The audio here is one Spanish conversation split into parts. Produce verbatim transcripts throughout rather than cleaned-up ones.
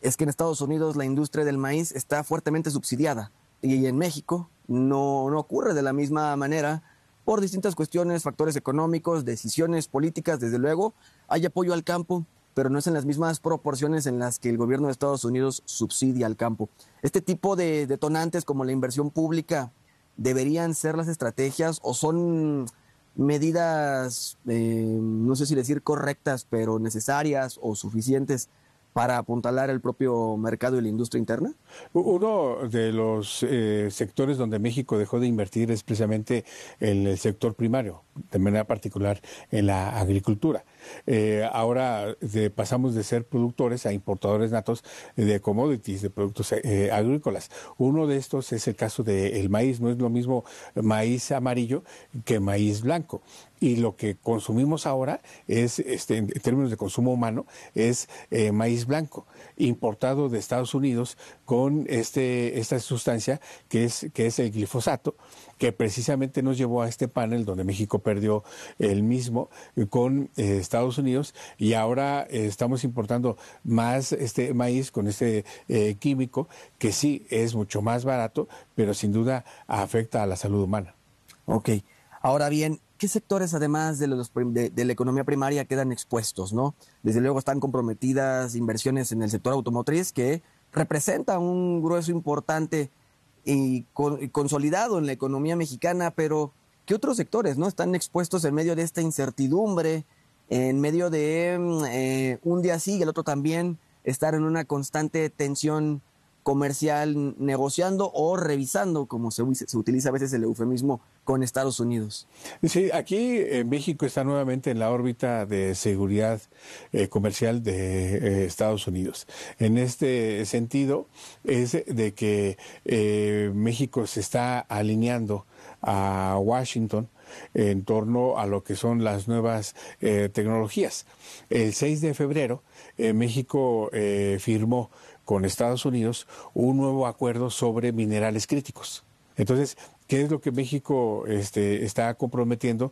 es que en Estados Unidos la industria del maíz está fuertemente subsidiada y en México no, no ocurre de la misma manera por distintas cuestiones, factores económicos, decisiones políticas. Desde luego hay apoyo al campo, pero no es en las mismas proporciones en las que el gobierno de Estados Unidos subsidia al campo. Este tipo de detonantes como la inversión pública deberían ser las estrategias o son medidas, eh, no sé si decir correctas, pero necesarias o suficientes para apuntalar el propio mercado y la industria interna? Uno de los eh, sectores donde México dejó de invertir es precisamente en el sector primario, de manera particular en la agricultura. Eh, ahora de, pasamos de ser productores a importadores natos de commodities, de productos eh, agrícolas. Uno de estos es el caso del maíz. No es lo mismo maíz amarillo que maíz blanco. Y lo que consumimos ahora es, este, en términos de consumo humano, es eh, maíz blanco, importado de Estados Unidos con este, esta sustancia que es, que es el glifosato, que precisamente nos llevó a este panel donde México perdió el mismo con eh, Estados Unidos, y ahora eh, estamos importando más este maíz con este eh, químico que sí es mucho más barato, pero sin duda afecta a la salud humana. Ok. Ahora bien, ¿qué sectores, además de, los, de, de la economía primaria, quedan expuestos, ¿no? Desde luego están comprometidas inversiones en el sector automotriz, que representa un grueso importante y, con, y consolidado en la economía mexicana, pero ¿qué otros sectores, no, están expuestos en medio de esta incertidumbre, en medio de eh, un día sí y el otro también, estar en una constante tensión comercial, negociando o revisando, como se, se utiliza a veces el eufemismo, con Estados Unidos? Sí, aquí eh, México está nuevamente en la órbita de seguridad eh, comercial de eh, Estados Unidos. En este sentido es de que eh, México se está alineando a Washington en torno a lo que son las nuevas eh, tecnologías. El seis de febrero eh, México eh, firmó con Estados Unidos un nuevo acuerdo sobre minerales críticos. Entonces, ¿qué es lo que México este, está comprometiendo?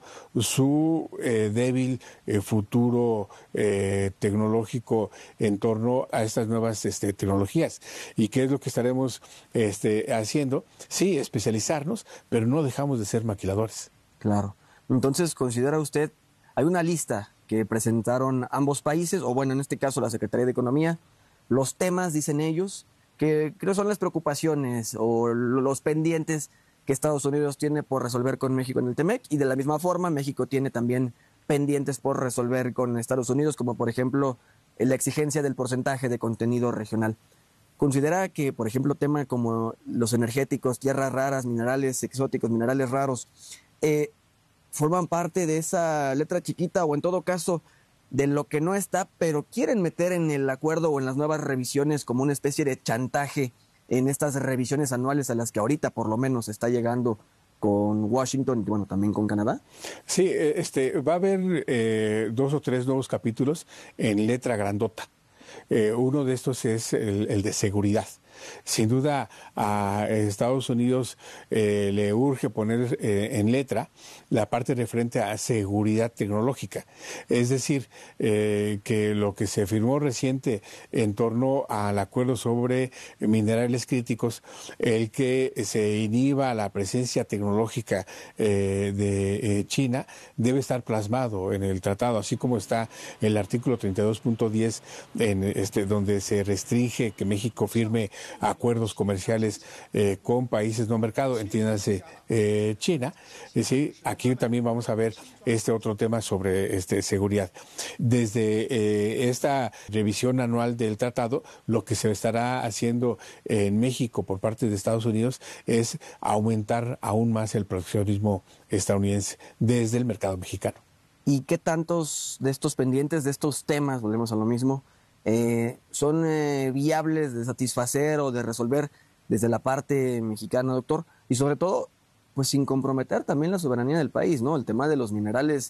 Su eh, débil eh, futuro eh, tecnológico en torno a estas nuevas este, tecnologías. ¿Y qué es lo que estaremos este, haciendo? Sí, especializarnos, pero no dejamos de ser maquiladores. Claro. Entonces, ¿considera usted, hay una lista que presentaron ambos países, o bueno, en este caso la Secretaría de Economía, los temas, dicen ellos, que creo son las preocupaciones o los pendientes que Estados Unidos tiene por resolver con México en el TEMEC, y de la misma forma México tiene también pendientes por resolver con Estados Unidos, como por ejemplo la exigencia del porcentaje de contenido regional? ¿Considera que, por ejemplo, temas como los energéticos, tierras raras, minerales exóticos, minerales raros, eh, forman parte de esa letra chiquita, o en todo caso de lo que no está, pero quieren meter en el acuerdo o en las nuevas revisiones como una especie de chantaje en estas revisiones anuales a las que ahorita por lo menos está llegando con Washington y bueno, también con Canadá? Sí, este, va a haber eh, dos o tres nuevos capítulos en letra grandota. Eh, uno de estos es el, el de seguridad. Sin duda a Estados Unidos eh, le urge poner eh, en letra la parte referente a seguridad tecnológica. Es decir, eh, que lo que se firmó reciente en torno al acuerdo sobre minerales críticos, el que se inhiba la presencia tecnológica eh, de eh, China, debe estar plasmado en el tratado, así como está el artículo treinta y dos punto diez, en este, donde se restringe que México firme acuerdos comerciales eh, con países no mercado, entiéndase eh, China. Es decir, aquí también vamos a ver este otro tema sobre este, seguridad. Desde eh, esta revisión anual del tratado, lo que se estará haciendo en México por parte de Estados Unidos es aumentar aún más el proteccionismo estadounidense desde el mercado mexicano. ¿Y qué tantos de estos pendientes, de estos temas, volvemos a lo mismo, Eh, son eh, viables de satisfacer o de resolver desde la parte mexicana, doctor? Y sobre todo, pues sin comprometer también la soberanía del país, ¿no? El tema de los minerales,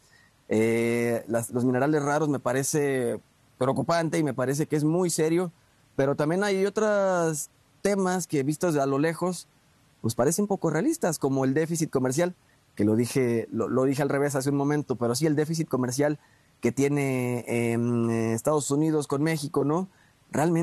eh, las, los minerales raros me parece preocupante y me parece que es muy serio, pero también hay otros temas que vistos a lo lejos, pues parecen poco realistas, como el déficit comercial, que lo dije, lo, lo dije al revés hace un momento, pero sí el déficit comercial que tiene eh, Estados Unidos con México, ¿no? Realmente